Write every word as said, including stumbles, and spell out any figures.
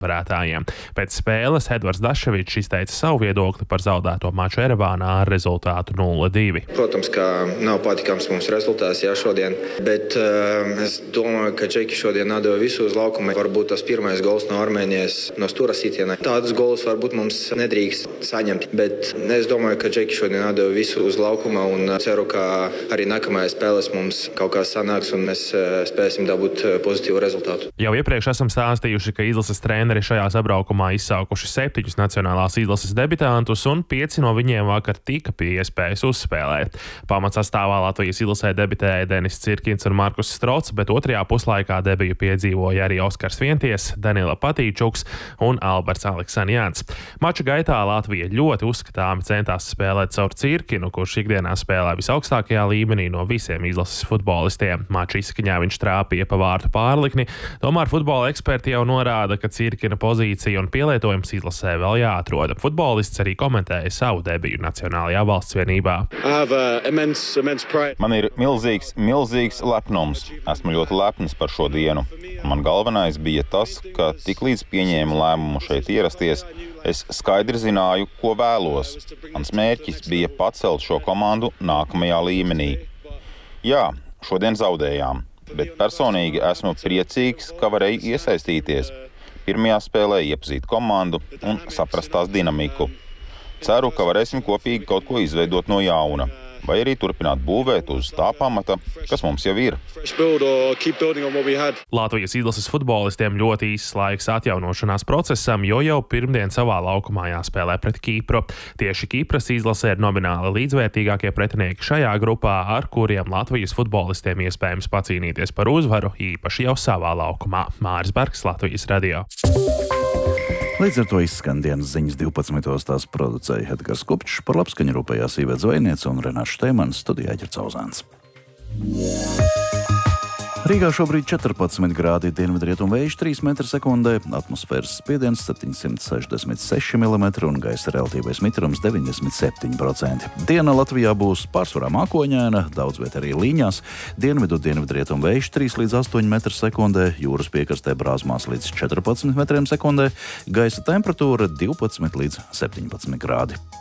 varētājiem. Pēc spēles Edvards Daševičs izteica savu viedokli par zaudēto maču Erevānā ar rezultātu nulle divi. Protams, ka nav patīkams mums rezultāts jā, šodien, bet uh, es domāju, ka Džeki šodien atdeva visu uz laukumu. Varbūt tas pirmais gols no Armēnijas no stūra sitiena. Tādus golus varbūt mums nedrīkst saņemt, bet es domāju, ka Džeki šodien atdeva visu uz laukuma un ceru, ka arī nākamajā spēlēs mums kaut kā sanāks un mēs uh, spēsim dabūt pozitīvu rezultātu. Jau iepriekš esam stāstījuši, ka izlases treneri šajā sabraukumā izsaukuši septiņus nacionālās izlases debitantus, un pieci no viņiem vakar tika pie iespējas uzspēlēt. Pamatsastāvā Latvijas izlasē debitēja Denis Cirkins un Markus Strots, bet otrajā puslaikā debiju piedzīvoja arī Oskars Vienties, Danila Patīčuks un Alberts Aleksanjāns. Mača gaitā Latvija ļoti uzskatāmi centās spēlēt caur Cirkinu, kurš ikdienā spēlē visaugstākajā līmenī no visiem izlases futbolistiem. Mača izskaņā viņš trāpīja pa vārtu pārlikni, tomēr futbola eksperti jau norāda, ka Cirkina pozīcija un pielietojums izlasē vēl jāatrod. Futbolists arī komentēja savu debiju Nacionālajā valsts vienībā. Immense, immense Man ir milzīgs, milzīgs lepnums. Esmu ļoti lepns par šo dienu. Man galvenais bija tas, ka tiklīdz pieņēmu lēmumu šeit ierasties, es skaidri zināju, ko vēlos. Mans mērķis bija pacelt šo komandu nākamajā līmenī. Jā, šodien zaudējām, bet personīgi esmu priecīgs, ka varēju iesaistīties. Pirmajā spēlē iepazīt komandu un saprast tās dinamiku. Ceru, ka varēsim kopīgi kaut ko izveidot no jauna, vai arī turpināt būvēt uz tā pamata, kas mums jau ir. Latvijas izlases futbolistiem ļoti īss laiks atjaunošanās procesam, jo jau pirmdien savā laukumā jāspēlē pret Kipru. Tieši Kipras izlase ir nomināli līdzvērtīgākie pretinieki šajā grupā, ar kuriem Latvijas futbolistiem iespējams pacīnīties par uzvaru, īpaši jau savā laukumā. Māris Bergs, Latvijas radio. Līdz ar to izskan dienas ziņas divpadsmitos tās producēja Edgars Kupčs, par labskaņu rūpējās Iveta Zvejniece un Renārs Šteimanis, studijā Ģerts Auzāns. Rīgā šobrīd četrpadsmit grādi, dienvidrietumu vējš trīs metri sekundē, atmosfēras spiediens septiņsimt sešdesmit seši milimetri un gaisa relatīvais mitrums deviņdesmit septiņi procenti. Diena Latvijā būs pārsvarā mākoņaina, daudz viet arī līņās, dienvidu dienvidrietumu vējš trīs līdz astoņi metri sekundē, jūras piekrastē brāzmās līdz četrpadsmit metriem sekundē, gaisa temperatūra divpadsmit līdz septiņpadsmit grādi.